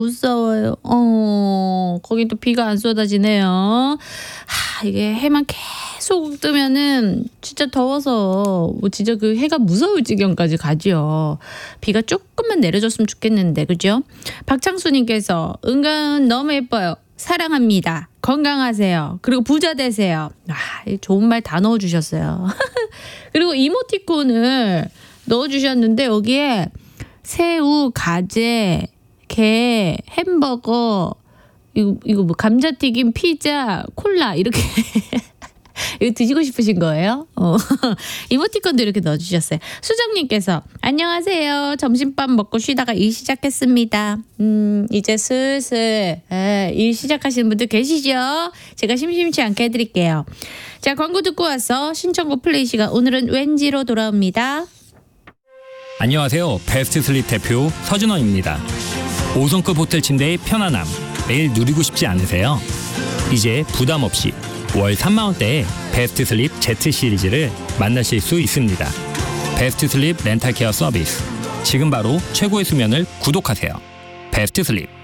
무서워요. 거긴 또 비가 안 쏟아지네요. 이게 해만 계속 뜨면은 진짜 더워서 진짜 그 해가 무서울 지경까지 가죠. 비가 조금만 내려줬으면 좋겠는데, 그죠? 박창수님께서 은근 너무 예뻐요. 사랑합니다. 건강하세요. 그리고 부자 되세요. 좋은 말 다 넣어주셨어요. 그리고 이모티콘을 넣어주셨는데 여기에 새우, 가재, 게, 햄버거, 이거 뭐 감자튀김, 피자, 콜라 이렇게 이거 드시고 싶으신 거예요? 이모티콘도 이렇게 넣어주셨어요. 수정님께서 안녕하세요. 점심밥 먹고 쉬다가 일 시작했습니다. 이제 슬슬 일 시작하시는 분들 계시죠? 제가 심심치 않게 해드릴게요. 자, 광고 듣고 와서 신청곡 플레이 시간. 오늘은 왠지로 돌아옵니다. 안녕하세요. 베스트 슬립 대표 서준원입니다. 5성급 호텔 침대의 편안함 매일 누리고 싶지 않으세요? 이제 부담 없이 월 3만원대의 베스트 슬립 Z 시리즈를 만나실 수 있습니다. 베스트 슬립 렌탈 케어 서비스. 지금 바로 최고의 수면을 구독하세요. 베스트 슬립.